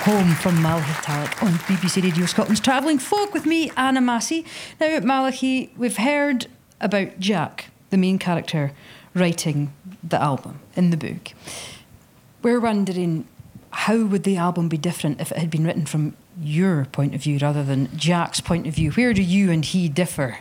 Home from Malachi Tallett on BBC Radio Scotland's Travelling Folk with me, Anna Massey. Now, Malachi, we've heard about Jack, the main character, writing the album in the book. We're wondering, how would the album be different if it had been written from your point of view rather than Jack's point of view? Where do you and he differ?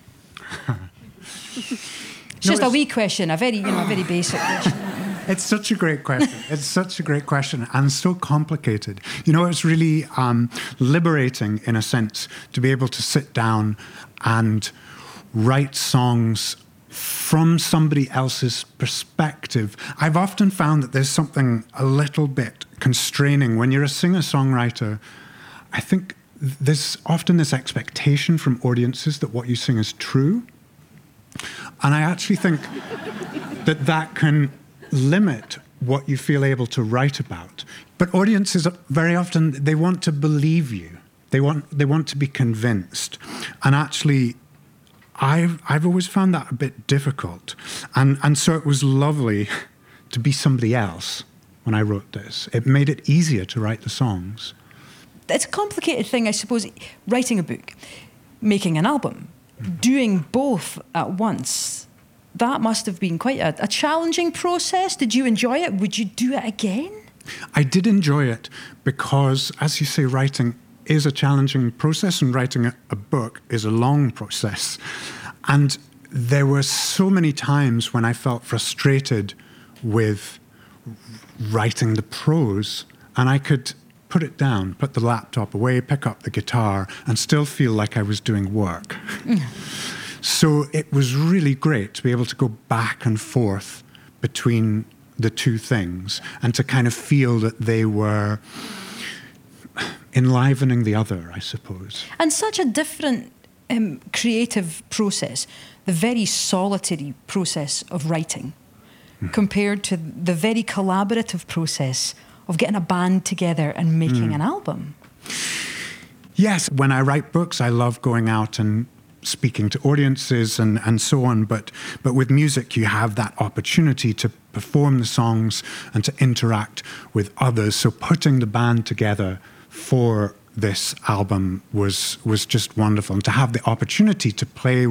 It's just a wee question, a very basic question. It's such a great question. It's such a great question and so complicated. You know, it's really liberating, in a sense, to be able to sit down and write songs from somebody else's perspective. I've often found that there's something a little bit constraining. When you're a singer-songwriter, I think there's often this expectation from audiences that what you sing is true. And I actually think that can limit what you feel able to write about. But audiences, very often, they want to believe you. They want to be convinced. And actually, I've always found that a bit difficult. And so it was lovely to be somebody else when I wrote this. It made it easier to write the songs. It's a complicated thing, I suppose, writing a book, making an album, doing both at once. That must have been quite a challenging process. Did you enjoy it? Would you do it again? I did enjoy it because, as you say, writing is a challenging process, and writing a book is a long process. And there were so many times when I felt frustrated with writing the prose, and I could put it down, put the laptop away, pick up the guitar, and still feel like I was doing work. So it was really great to be able to go back and forth between the two things and to kind of feel that they were enlivening the other, I suppose. And such a different creative process, the very solitary process of writing, compared to the very collaborative process of getting a band together and making an album. Yes, when I write books, I love going out and speaking to audiences and so on, but with music you have that opportunity to perform the songs and to interact with others. So putting the band together for this album was just wonderful, and to have the opportunity to play